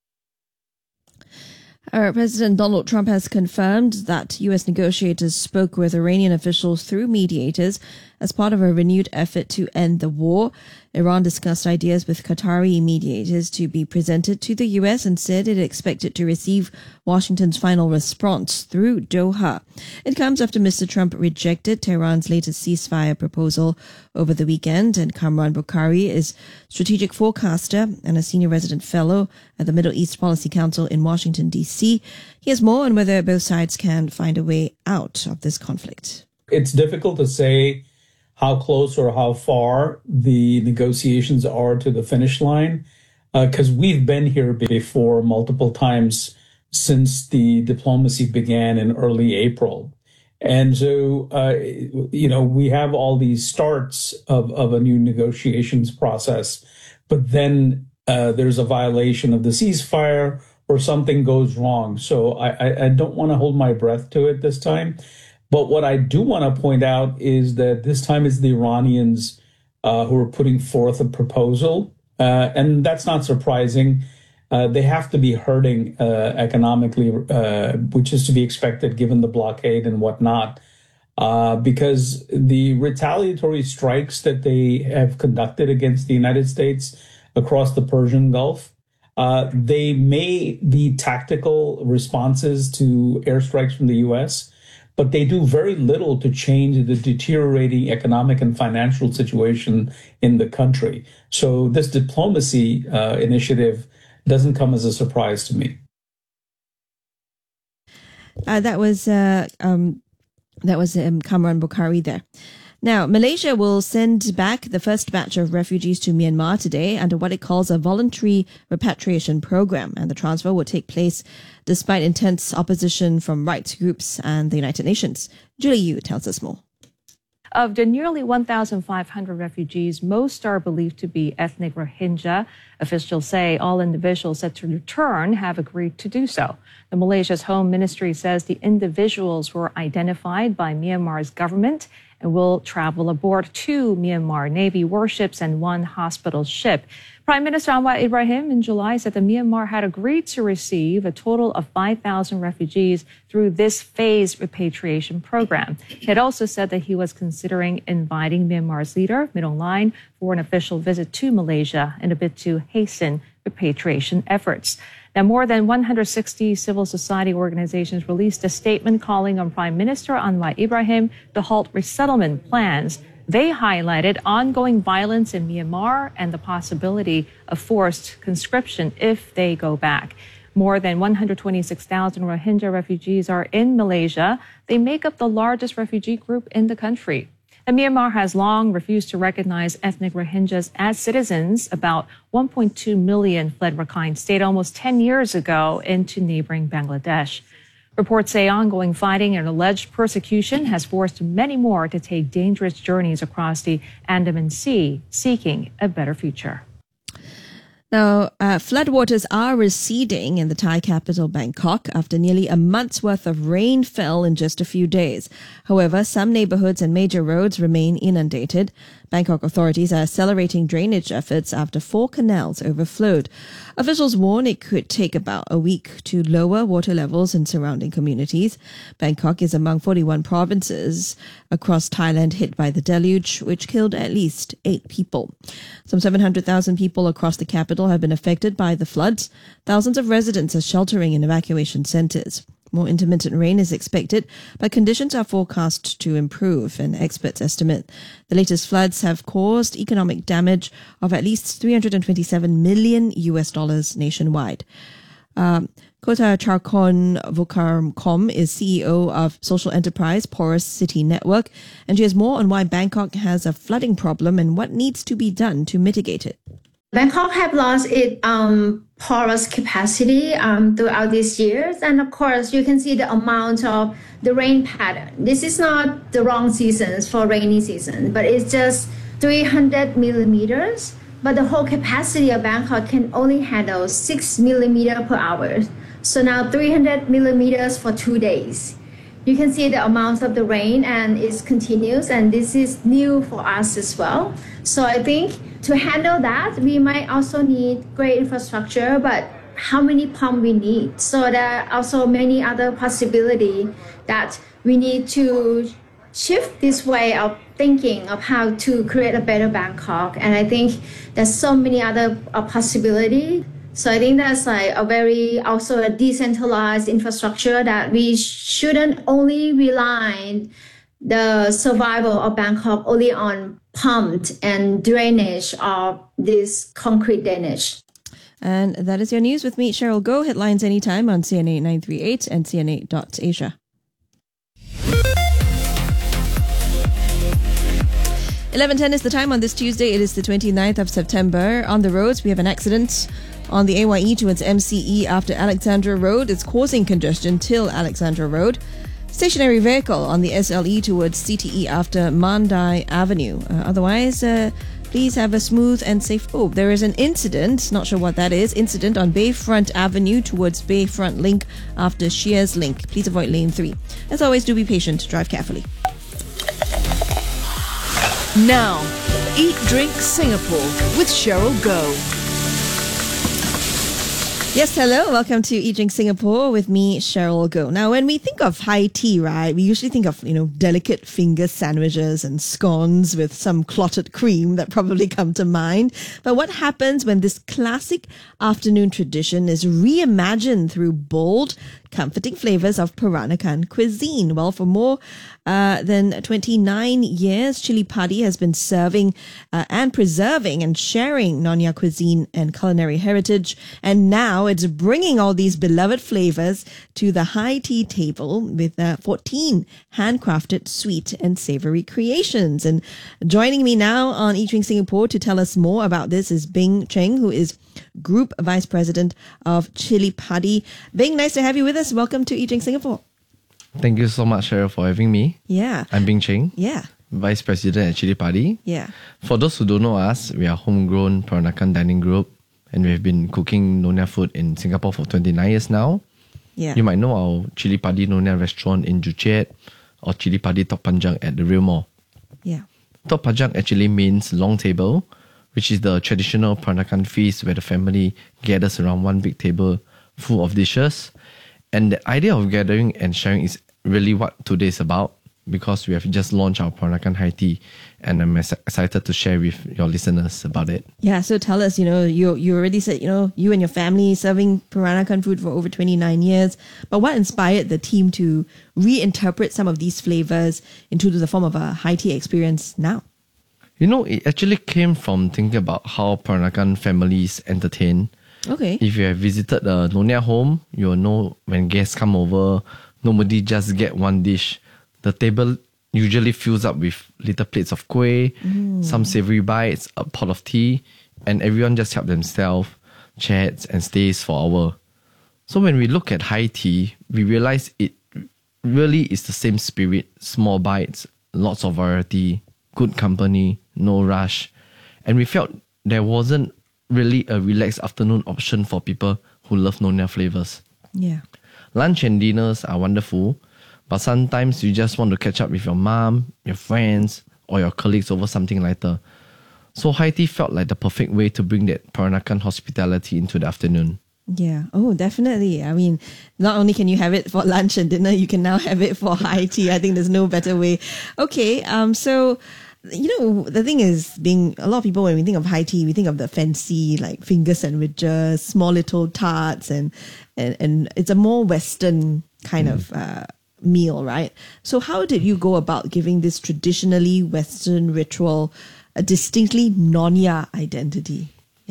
President Donald Trump has confirmed that U.S. negotiators spoke with Iranian officials through mediators as part of a renewed effort to end the war. Iran discussed ideas with Qatari mediators to be presented to the U.S. and said it expected to receive Washington's final response through Doha. It comes after Mr. Trump rejected Tehran's latest ceasefire proposal over the weekend, and Kamran Bokhari is strategic forecaster and a senior resident fellow at the Middle East Policy Council in Washington, D.C. He has more on whether both sides can find a way out of this conflict. It's difficult to say how close or how far the negotiations are to the finish line, because we've been here before multiple times since the diplomacy began in early April. And so, we have all these starts of a new negotiations process, but then there's a violation of the ceasefire or something goes wrong. So I don't want to hold my breath to it this time. But what I do want to point out is that this time it's the Iranians who are putting forth a proposal. And that's not surprising. They have to be hurting economically, which is to be expected given the blockade and whatnot, because the retaliatory strikes that they have conducted against the United States across the Persian Gulf, they may be tactical responses to airstrikes from the U.S., but they do very little to change the deteriorating economic and financial situation in the country. So this diplomacy initiative doesn't come as a surprise to me. That was Kamran Bokhari there. Now, Malaysia will send back the first batch of refugees to Myanmar today under what it calls a voluntary repatriation program, and the transfer will take place despite intense opposition from rights groups and the United Nations. Julie Yu tells us more. Of the nearly 1,500 refugees, most are believed to be ethnic Rohingya. Officials say all individuals set to return have agreed to do so. The Malaysia's Home Ministry says the individuals were identified by Myanmar's government and will travel aboard 2 Myanmar Navy warships and 1 hospital ship. Prime Minister Anwar Ibrahim in July said that Myanmar had agreed to receive a total of 5,000 refugees through this phased repatriation program. He had also said that he was considering inviting Myanmar's leader, Min Aung Hlaing, for an official visit to Malaysia in a bid to hasten repatriation efforts. Now, more than 160 civil society organizations released a statement calling on Prime Minister Anwar Ibrahim to halt resettlement plans. They highlighted ongoing violence in Myanmar and the possibility of forced conscription if they go back. More than 126,000 Rohingya refugees are in Malaysia. They make up the largest refugee group in the country. And Myanmar has long refused to recognize ethnic Rohingyas as citizens. About 1.2 million fled Rakhine State almost 10 years ago into neighboring Bangladesh. Reports say ongoing fighting and alleged persecution has forced many more to take dangerous journeys across the Andaman Sea, seeking a better future. Now, floodwaters are receding in the Thai capital, Bangkok, after nearly a month's worth of rain fell in just a few days. However, some neighborhoods and major roads remain inundated. Bangkok authorities are accelerating drainage efforts after 4 canals overflowed. Officials warn it could take about a week to lower water levels in surrounding communities. Bangkok is among 41 provinces across Thailand hit by the deluge, which killed at least 8 people. Some 700,000 people across the capital have been affected by the floods. Thousands of residents are sheltering in evacuation centres. More intermittent rain is expected, but conditions are forecast to improve, and experts estimate the latest floods have caused economic damage of at least $327 million nationwide. Kota Charkon Vokarkom is CEO of social enterprise Porous City Network, and she has more on why Bangkok has a flooding problem and what needs to be done to mitigate it. Bangkok have lost its porous capacity throughout these years. And of course, you can see the amount of the rain pattern. This is not the wrong seasons for rainy season, but it's just 300 millimeters. But the whole capacity of Bangkok can only handle 6 millimeters per hour. So now 300 millimeters for 2 days. You can see the amount of the rain and it continues, and this is new for us as well. So I think to handle that, we might also need great infrastructure, but how many pumps we need? So there are also many other possibilities that we need to shift this way of thinking of how to create a better Bangkok. And I think there's so many other possibilities. So I think that's like also a decentralized infrastructure that we shouldn't only rely on the survival of Bangkok only on pumped and drainage of this concrete drainage. And that is your news with me, Cheryl Goh. Headlines anytime on CNA 938 and CNA.Asia. 11:10 is the time on this Tuesday. It is the 29th of September. On the roads, we have an accident on the AYE towards MCE after Alexandra Road. It's causing congestion till Alexandra Road. Stationary vehicle on the SLE towards CTE after Mandai Avenue. Otherwise, please have a smooth and safe move. There is an incident, not sure what that is, incident on Bayfront Avenue towards Bayfront Link after Shears Link. Please avoid lane 3. As always, do be patient, drive carefully. Now, Eat Drink Singapore with Cheryl Goh. Yes, hello. Welcome to Eat Drink Singapore with me, Cheryl Goh. Now, when we think of high tea, right, we usually think of, delicate finger sandwiches and scones with some clotted cream that probably come to mind. But what happens when this classic afternoon tradition is reimagined through bold, comforting flavors of Peranakan cuisine? Well, for more than 29 years, Chili Padi has been serving and preserving and sharing Nonya cuisine and culinary heritage. And now it's bringing all these beloved flavors to the high tea table with 14 handcrafted sweet and savory creations. And joining me now on Eat Drink Singapore to tell us more about this is Bing Cheng, who is Group Vice President of Chili Padi. Bing, nice to have you with us. Welcome to Eat Drink Singapore. Thank you so much, Cheryl, for having me. Yeah. I'm Bing Cheng. Yeah. Vice President at Chili Padi. Yeah. For those who don't know us, we are a homegrown Peranakan dining group, and we've been cooking Nonya food in Singapore for 29 years now. Yeah. You might know our Chili Padi Nonya restaurant in Joo Chiat or Chili Padi Tok Panjang at the Rail Mall. Yeah. Tok Panjang actually means long table, which is the traditional Peranakan feast where the family gathers around one big table full of dishes. And the idea of gathering and sharing is really what today is about, because we have just launched our Peranakan High Tea, and I'm excited to share with your listeners about it. Yeah, so tell us, you already said, you and your family serving Peranakan food for over 29 years, but what inspired the team to reinterpret some of these flavors into the form of a high tea experience now? It actually came from thinking about how Peranakan families entertain. Okay. If you have visited a Nonya home, you'll know when guests come over, nobody just get one dish. The table usually fills up with little plates of kueh, some savory bites, a pot of tea, and everyone just help themselves, chats and stays for hours. So when we look at high tea, we realize it really is the same spirit, small bites, lots of variety, good company, no rush. And we felt there wasn't really a relaxed afternoon option for people who love Nonya flavors. Yeah. Lunch and dinners are wonderful, but sometimes you just want to catch up with your mom, your friends, or your colleagues over something lighter. So high tea felt like the perfect way to bring that Peranakan hospitality into the afternoon. Yeah. Oh, definitely. I mean, not only can you have it for lunch and dinner, you can now have it for high tea. I think there's no better way. Okay. So, the thing is, a lot of people, when we think of high tea, we think of the fancy, like finger sandwiches, small little tarts, and it's a more Western kind of meal, right? So how did you go about giving this traditionally Western ritual a distinctly Nonya identity?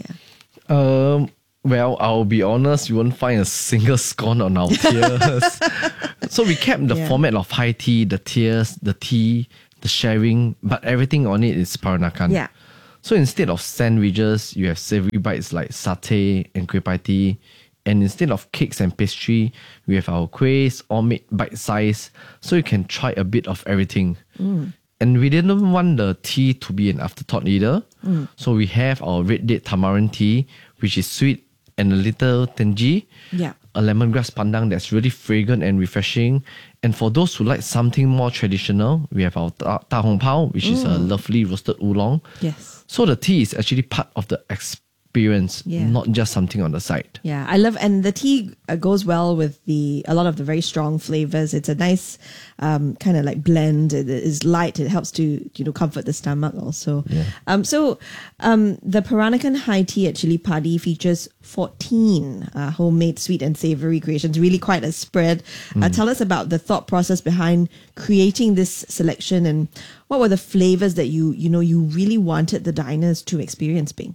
Yeah. Well, I'll be honest, you won't find a single scone on our tiers. So we kept the format of high tea, the tiers, the tea, the sharing, but everything on it is Peranakan. Yeah. So instead of sandwiches, you have savory bites like satay and kueh pie tea. And instead of cakes and pastry, we have our kuehs all made bite-sized, so you can try a bit of everything. And we didn't want the tea to be an afterthought either. So we have our red date tamarind tea, which is sweet and a little tangy. Yeah. A lemongrass pandang that's really fragrant and refreshing. And for those who like something more traditional, we have our ta hong pao, which is a lovely roasted oolong. Yes. So the tea is actually part of the experience, not just something on the side. Yeah, I love, and the tea goes well with a lot of the very strong flavors. It's a nice kind of like blend. It is light. It helps to comfort the stomach also. Yeah. So the Peranakan high tea at Chili Padi features 14 homemade sweet and savory creations. Really quite a spread. Tell us about the thought process behind creating this selection, and what were the flavors that you really wanted the diners to experience, Bing?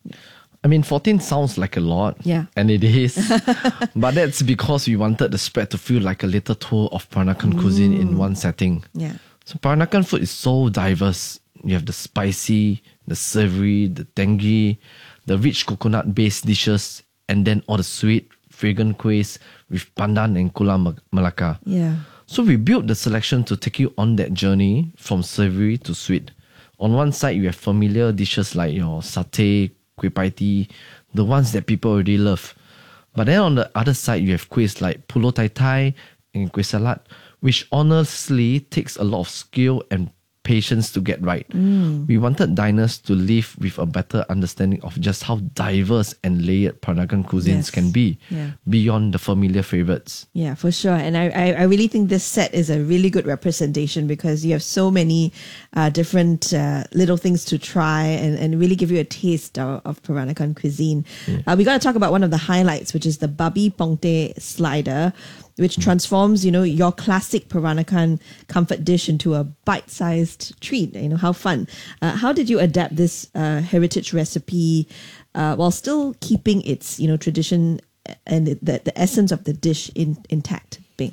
I mean, 14 sounds like a lot. Yeah. And it is. But that's because we wanted the spread to feel like a little tour of Peranakan cuisine in one setting. Yeah. So Peranakan food is so diverse. You have the spicy, the savory, the tangy, the rich coconut-based dishes, and then all the sweet, fragrant kuehs with pandan and gula melaka. Yeah. So we built the selection to take you on that journey from savory to sweet. On one side, you have familiar dishes like your satay, kueh pie tea, the ones that people already love. But then on the other side, you have kuehs like pulo tai tai and kueh salat, which honestly takes a lot of skill and patience to get right. We wanted diners to live with a better understanding of just how diverse and layered Peranakan cuisines can be, beyond the familiar favorites. Yeah, for sure. And I really think this set is a really good representation, because you have so many different little things to try and really give you a taste of Peranakan cuisine. We got to talk about one of the highlights, which is the babi pongteh slider, which transforms, your classic Peranakan comfort dish into a bite-sized treat. How fun. How did you adapt this heritage recipe while still keeping its, tradition and the essence of the dish intact, Bing?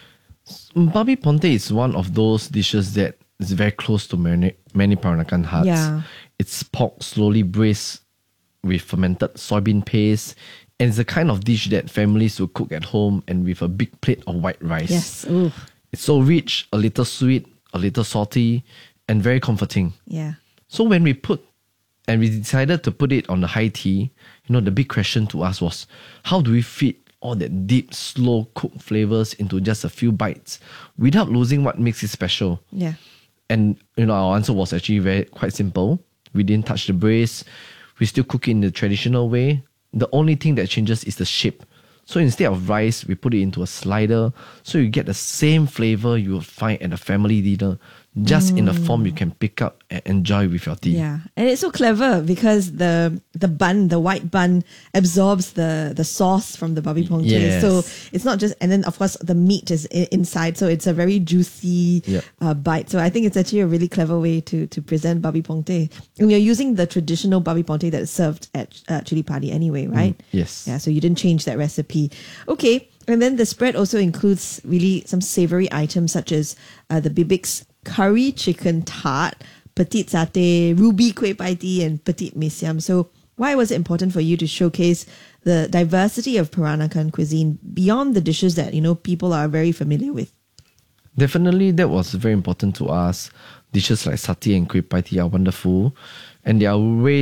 Babi pongteh is one of those dishes that is very close to many Peranakan hearts. Yeah. It's pork slowly braised with fermented soybean paste, and it's the kind of dish that families will cook at home and with a big plate of white rice. Yes. Ooh. It's so rich, a little sweet, a little salty, and very comforting. Yeah. So when we decided to put it on the high tea, the big question to us was, how do we fit all that deep, slow cooked flavors into just a few bites without losing what makes it special? Yeah. And our answer was actually quite simple. We didn't touch the braise. We still cook it in the traditional way. The only thing that changes is the shape. So instead of rice, we put it into a slider, so you get the same flavor you would find at a family dinner, just in a form you can pick up and enjoy with your tea. Yeah, and it's so clever because the bun, the white bun, absorbs the sauce from the babi pongteh. Yes. So it's not just, and then of course the meat is inside, so it's a very juicy bite. So I think it's actually a really clever way to present babi pongteh. And you're using the traditional babi pongteh that is served at Chili Padi anyway, right? Yes. Yeah, so you didn't change that recipe. Okay, and then the spread also includes really some savory items such as the Bibik's curry chicken tart, petite satay, ruby kueh pie tea, and petite mee siam. So why was it important for you to showcase the diversity of Peranakan cuisine beyond the dishes that people are very familiar with? Definitely, that was very important to us. Dishes like satay and kueh pie tea are wonderful, and they are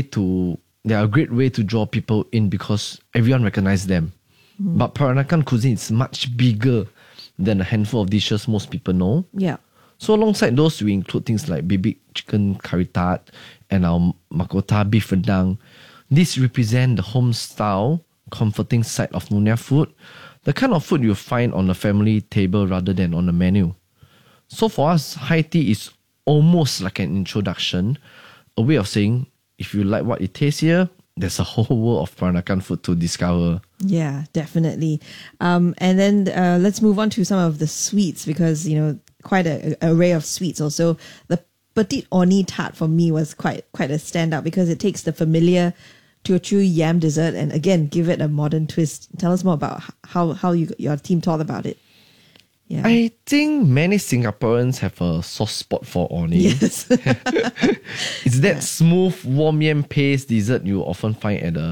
a great way to draw people in because everyone recognizes them. But Peranakan cuisine is much bigger than a handful of dishes most people know. Yeah. So alongside those, we include things like bibik chicken curry tart and our makota beef rendang. These represent the home-style, comforting side of Nyonya food, the kind of food you'll find on a family table rather than on the menu. So for us, high tea is almost like an introduction, a way of saying, if you like what it tastes here, there's a whole world of Peranakan food to discover. Yeah, definitely. And then let's move on to some of the sweets because, quite an array of sweets also. The Petit Oni tart for me was quite a standout because it takes the familiar Teochew yam dessert and again, give it a modern twist. Tell us more about how your team thought about it. Yeah. I think many Singaporeans have a soft spot for Oni. Yes. It's that smooth, warm yam paste dessert you often find at a